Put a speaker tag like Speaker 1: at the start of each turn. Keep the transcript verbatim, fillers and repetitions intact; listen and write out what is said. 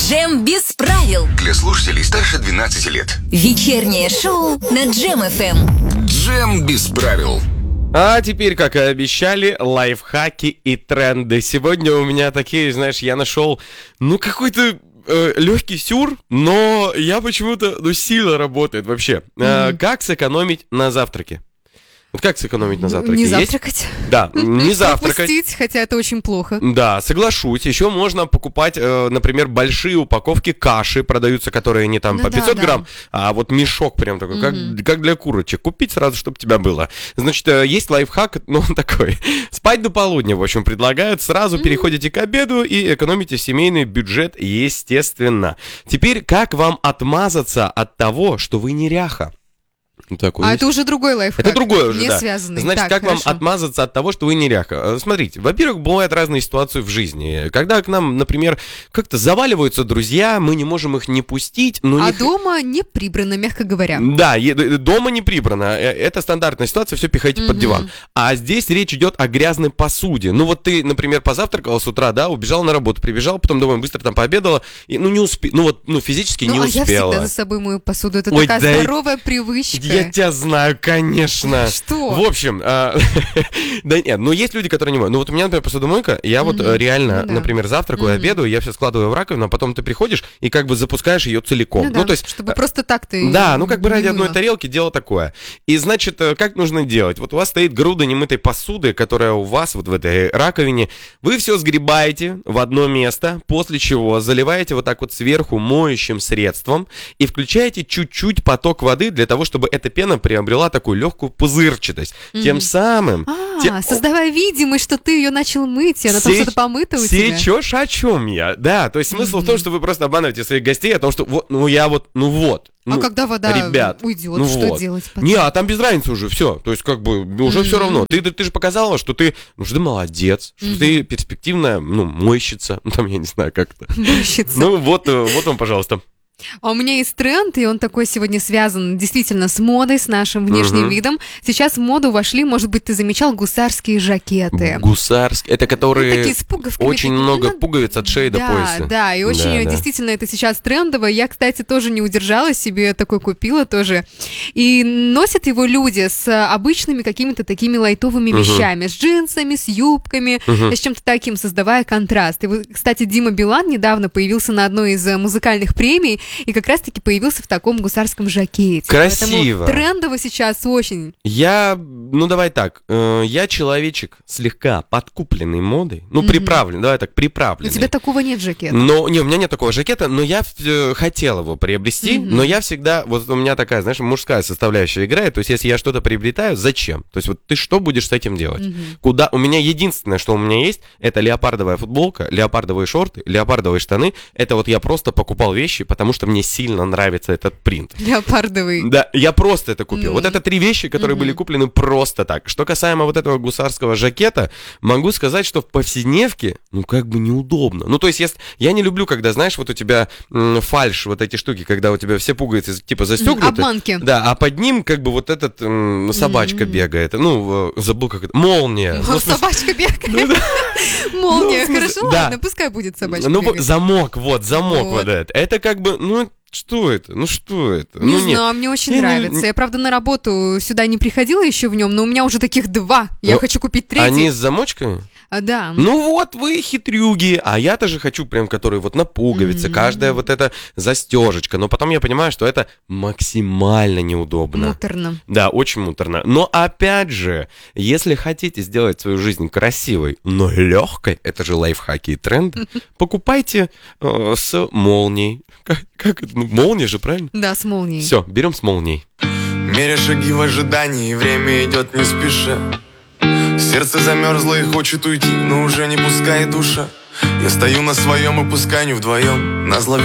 Speaker 1: Джем без правил.
Speaker 2: Для слушателей старше двенадцати лет.
Speaker 1: Вечернее шоу на Джем эф эм.
Speaker 2: Джем без правил.
Speaker 3: А теперь, как и обещали, лайфхаки и тренды. Сегодня у меня такие, знаешь, я нашел, ну, какой-то э, легкий сюр, но я почему-то, ну, сильно работает вообще. Mm-hmm. Э, как сэкономить на завтраке? Вот как сэкономить на завтраке?
Speaker 4: Не завтракать.
Speaker 3: Есть? Да, не завтракать.
Speaker 4: Пропустить, хотя это очень плохо.
Speaker 3: Да, соглашусь. Еще можно покупать, э, например, большие упаковки каши, продаются, которые не там
Speaker 4: ну
Speaker 3: по
Speaker 4: да,
Speaker 3: пятьсот
Speaker 4: да.
Speaker 3: грамм, а вот мешок прям такой,
Speaker 4: Mm-hmm.
Speaker 3: как, как для курочек. Купить сразу, чтобы у тебя было. Значит, э, есть лайфхак, ну, он такой. Спать до полудня, в общем, предлагают. Сразу mm-hmm. переходите к обеду и экономите семейный бюджет, естественно. Теперь, как вам отмазаться от того, что вы неряха? Такой
Speaker 4: а
Speaker 3: есть.
Speaker 4: это уже другой лайфхак.
Speaker 3: Это другое уже,
Speaker 4: не
Speaker 3: да.
Speaker 4: связанный.
Speaker 3: Значит,
Speaker 4: так,
Speaker 3: как
Speaker 4: хорошо.
Speaker 3: вам отмазаться от того, что вы неряха? Смотрите, во-первых, бывают разные ситуации в жизни. Когда к нам, например, как-то заваливаются друзья, мы не можем их не пустить. Но
Speaker 4: а
Speaker 3: не...
Speaker 4: дома не прибрано, мягко говоря.
Speaker 3: Да, дома не прибрано. Это стандартная ситуация, все пихайте mm-hmm. под диван. А здесь речь идет о грязной посуде. Ну вот ты, например, позавтракала с утра, да, убежала на работу, прибежала, потом домой быстро там пообедала, и, ну не успела, ну вот, ну физически
Speaker 4: ну,
Speaker 3: не
Speaker 4: а
Speaker 3: успела.
Speaker 4: я всегда за собой мою посуду, это
Speaker 3: Ой,
Speaker 4: такая
Speaker 3: да
Speaker 4: здоровая привычка.
Speaker 3: Я тебя знаю, конечно.
Speaker 4: Что?
Speaker 3: В общем, а, да нет, ну есть люди, которые не моют. Ну вот у меня, например, посудомойка, я вот mm-hmm. реально,
Speaker 4: ну, да.
Speaker 3: например, завтракаю, mm-hmm. обедаю, я все складываю в раковину, а потом ты приходишь и как бы запускаешь ее целиком.
Speaker 4: Ну,
Speaker 3: ну
Speaker 4: да,
Speaker 3: то есть,
Speaker 4: чтобы просто так ты.
Speaker 3: Да, ну как бы ради
Speaker 4: мыла.
Speaker 3: одной тарелки дело такое. И значит, как нужно делать? Вот у вас стоит груда немытой посуды, которая у вас вот в этой раковине. Вы все сгребаете в одно место, после чего заливаете вот так вот сверху моющим средством и включаете чуть-чуть поток воды для того, чтобы эта пена приобрела такую легкую пузырчатость. Mm-hmm. Тем самым...
Speaker 4: А,
Speaker 3: тем...
Speaker 4: создавая видимость, что ты ее начал мыть, и она там что-то помыта у тебя.
Speaker 3: Сечешь, о чем я? Да, то есть смысл mm-hmm. в том, что вы просто обманываете своих гостей о том, что вот, ну я вот, ну вот. Ну,
Speaker 4: а когда вода
Speaker 3: ребят,
Speaker 4: уйдет,
Speaker 3: ну
Speaker 4: что
Speaker 3: вот.
Speaker 4: делать потом?
Speaker 3: Не, а там без разницы уже, все. То есть, как бы, уже mm-hmm. все равно. Ты, ты, ты же показала, что ты, ну, что ты молодец, что mm-hmm. ты перспективная, ну, мойщица. Ну, там, я не знаю, как это.
Speaker 4: Мойщица.
Speaker 3: Ну, вот, вот вам, пожалуйста.
Speaker 4: А у меня есть тренд, и он такой сегодня связан действительно с модой, с нашим внешним uh-huh. видом. Сейчас в моду вошли, может быть, ты замечал, гусарские жакеты.
Speaker 3: Гусарские, это которые
Speaker 4: ну, такие с пуговками.
Speaker 3: Очень
Speaker 4: такие,
Speaker 3: много
Speaker 4: ну,
Speaker 3: пуговиц от шеи
Speaker 4: да,
Speaker 3: до пояса.
Speaker 4: Да, да, и очень
Speaker 3: да,
Speaker 4: действительно да. это сейчас трендово. Я, кстати, тоже не удержалась, себе такой купила тоже. И носят его люди с обычными какими-то такими лайтовыми uh-huh. вещами, с джинсами, с юбками, uh-huh. с чем-то таким, создавая контраст. И, кстати, Дима Билан недавно появился на одной из музыкальных премий, и как раз-таки появился в таком гусарском жакете.
Speaker 3: Красиво.
Speaker 4: Поэтому трендово сейчас очень.
Speaker 3: Я, ну давай так, э, я человечек слегка подкупленный модой, ну mm-hmm. приправленный, давай так, приправленный.
Speaker 4: У тебя такого нет жакета?
Speaker 3: Но, не, у меня нет такого жакета, но я э, хотел его приобрести, mm-hmm. но я всегда, вот у меня такая, знаешь, мужская составляющая играет, то есть если я что-то приобретаю, зачем? То есть вот ты что будешь с этим делать? Mm-hmm. Куда? У меня единственное, что у меня есть, это леопардовая футболка, леопардовые шорты, леопардовые штаны, это вот я просто покупал вещи, потому что мне сильно нравится этот принт.
Speaker 4: Леопардовый.
Speaker 3: Да, я просто это купил. Mm-hmm. Вот это три вещи, которые mm-hmm. были куплены просто так. Что касаемо вот этого гусарского жакета, могу сказать, что в повседневке, ну, как бы неудобно. Ну, то есть, я, я не люблю, когда, знаешь, вот у тебя м, фальш, вот эти штуки, когда у тебя все пуговицы, типа, застегнуты.
Speaker 4: Обманки.
Speaker 3: Да, а под ним, как бы, вот этот м, собачка mm-hmm. бегает. Ну, забыл, как это. Молния.
Speaker 4: Ну, собачка бегает. Молния, хорошо, ладно, пускай будет собачка
Speaker 3: Ну,
Speaker 4: бегать.
Speaker 3: замок, вот, замок вот этот. Это как бы, ну, что это? Ну что это?
Speaker 4: Не
Speaker 3: ну,
Speaker 4: знаю,
Speaker 3: нет.
Speaker 4: мне очень
Speaker 3: не,
Speaker 4: нравится.
Speaker 3: Не,
Speaker 4: я, правда, на работу сюда не приходила еще в нем, но у меня уже таких два. Я
Speaker 3: ну,
Speaker 4: хочу купить третий.
Speaker 3: Они с замочками?
Speaker 4: А, да.
Speaker 3: Ну вот, вы хитрюги, а я тоже хочу прям, который вот на пуговице, mm-hmm. каждая вот эта застежечка. Но потом я понимаю, что это максимально неудобно.
Speaker 4: Муторно.
Speaker 3: Да, очень муторно. Но опять же, если хотите сделать свою жизнь красивой, но легкой, это же лайфхаки и тренды, покупайте э, с молнией. Как, как это? Ну, молния же, правильно?
Speaker 4: Да, с молнией.
Speaker 3: Все, берем с молнией.
Speaker 5: Меря шаги в ожидании, время идет не спеша. Сердце замерзло и хочет уйти, но уже не пускает душа. Я стою на своем и пускай не вдвоем. Назло